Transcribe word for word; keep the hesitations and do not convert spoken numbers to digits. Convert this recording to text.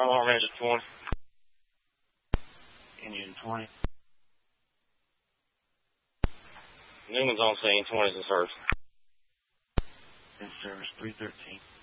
Alarm engine twenty. Engine twenty. Newman's on scene, twenty's in service. In service, three thirteen.